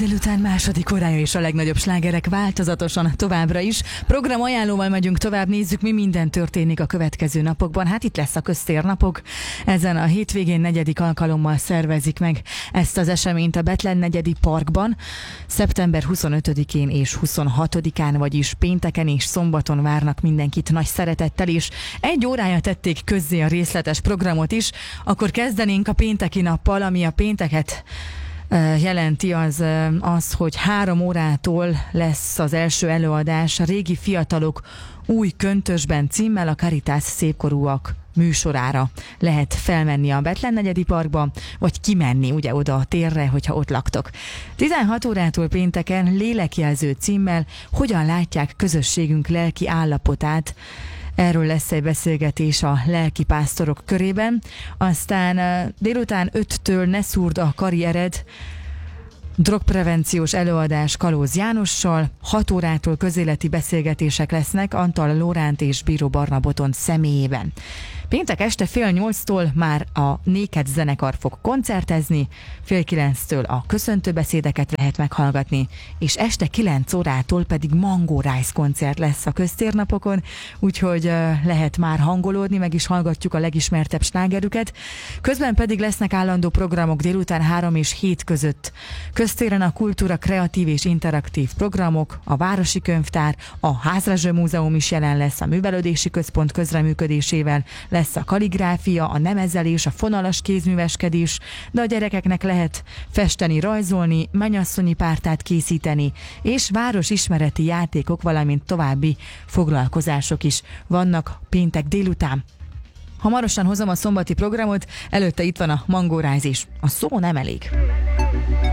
Délután második órája és a legnagyobb slágerek változatosan továbbra is. Program ajánlóval megyünk tovább, nézzük, mi minden történik a következő napokban. Hát itt lesz a köztérnapok. Ezen a hétvégén 4. alkalommal szervezik meg ezt az eseményt a Bethlen negyedi parkban. Szeptember 25-én és 26-án, vagyis pénteken és szombaton várnak mindenkit nagy szeretettel, és 1 órája tették közzé a részletes programot is. Akkor kezdenénk a pénteki nappal, ami a pénteket jelenti az, hogy 3 órától lesz az első előadás a Régi fiatalok új köntösben címmel, a Caritas szépkorúak műsorára lehet felmenni a Bethlen negyedi parkba, vagy kimenni ugye oda a térre, hogyha ott laktok. 16 órától pénteken lélekjelző címmel hogyan látják közösségünk lelki állapotát. Erről lesz egy beszélgetés a lelkipásztorok körében. Aztán délután 5-től Ne szúrd a karriered, drogprevenciós előadás Kalóz Jánossal, 6 órától közéleti beszélgetések lesznek Antal Lóránt és Bíró Barna Botond személyében. Péntek este 7:30-tól már a Néked zenekar fog koncertezni, 8:30-től a köszöntőbeszédeket lehet meghallgatni, és este 9 órától pedig Mango Rice koncert lesz a köztérnapokon, úgyhogy lehet már hangolódni, meg is hallgatjuk a legismertebb slágerüket. Közben pedig lesznek állandó programok délután 3 és 7 között. Köztéren a kultúra kreatív és interaktív programok, a Városi Könyvtár, a Házrazső Múzeum is jelen lesz a Művelődési Központ közreműködésével, lesz a kaligráfia, a nemezelés, a fonalas kézműveskedés, de a gyerekeknek lehet festeni, rajzolni, mennyasszonyi pártát készíteni, és városismereti játékok, valamint további foglalkozások is vannak péntek délután. Hamarosan hozom a szombati programot, előtte itt van a Mango Rice is. A szó nem elég.